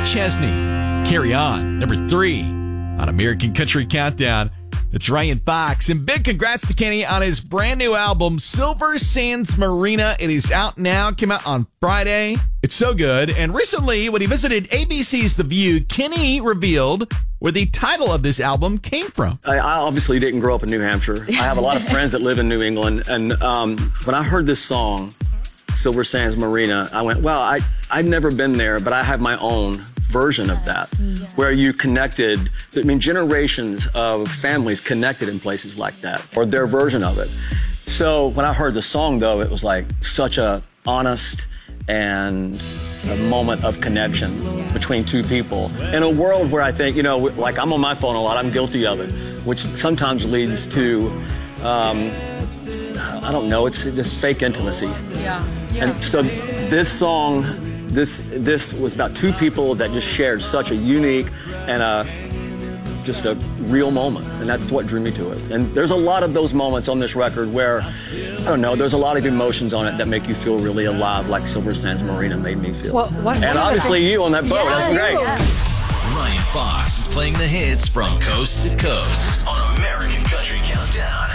Chesney. Carry On, number 3 on American Country Countdown. It's Ryan Fox. And big congrats to Kenny on his brand new album, Silver Sands Marina. It is out now. Came out on Friday. It's so good. And recently, when he visited ABC's The View, Kenny revealed where the title of this album came from. I obviously didn't grow up in New Hampshire. I have a lot of friends that live in New England. And when I heard this song, Silver Sands Marina, I went, well, I'd never been there, but I have my own version of that, where you connected, I mean, generations of families connected in places like that, or their version of it. So when I heard the song, though, it was like such a honest and a moment of connection between two people. In a world where I think, you know, like I'm on my phone a lot, I'm guilty of it, which sometimes leads to, I don't know, it's just fake intimacy. Yeah. And so this song, this was about two people that just shared such a unique and just a real moment, and that's what drew me to it. And there's a lot of those moments on this record where, I don't know, there's a lot of emotions on it that make you feel really alive, like Silver Sands Marina made me feel. And obviously you on that boat, that's great. Ryan Fox is playing the hits from coast to coast on American Country Countdown.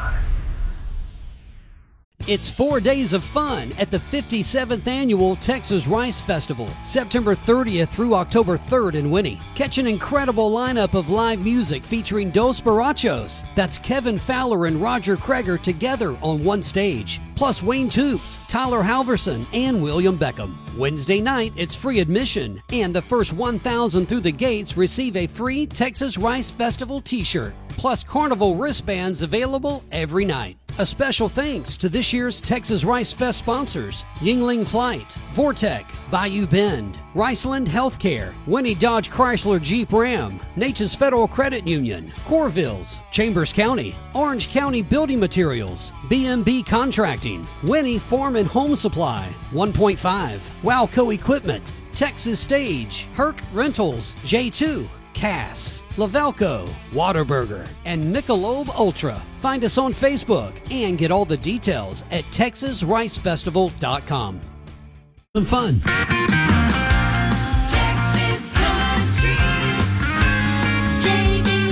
It's 4 days of fun at the 57th Annual Texas Rice Festival, September 30th through October 3rd in Winnie. Catch an incredible lineup of live music featuring Dos Barachos. That's Kevin Fowler and Roger Kreger together on one stage. Plus Wayne Toops, Tyler Halverson, and William Beckham. Wednesday night, it's free admission, and the first 1,000 through the gates receive a free Texas Rice Festival t-shirt. Plus Carnival wristbands available every night. A special thanks to this year's Texas Rice Fest sponsors: Yingling Flight, Vortec, Bayou Bend, Riceland Healthcare, Winnie Dodge Chrysler Jeep Ram, Natchez Federal Credit Union, Corvilles, Chambers County, Orange County Building Materials, BMB Contracting, Winnie Farm and Home Supply, 1.5, Wowco Equipment, Texas Stage, Herc Rentals, J2, Cass, Lavelco, Whataburger, and Michelob Ultra. Find us on Facebook and get all the details at TexasRiceFestival.com. Some fun. Texas Country, KB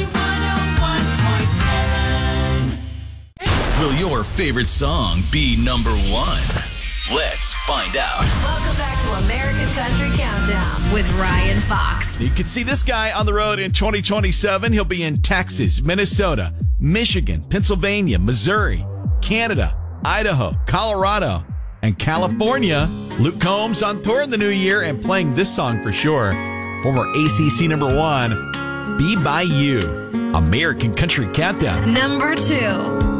101.7. Will your favorite song be number 1? Let's find out. Welcome back to American Country Countdown with Ryan Fox. You can see this guy on the road in 2027. He'll be in Texas, Minnesota, Michigan, Pennsylvania, Missouri, Canada, Idaho, Colorado, and California. Luke Combs on tour in the new year and playing this song for sure. Former ACC number 1, Be By You. American Country Countdown. Number 2.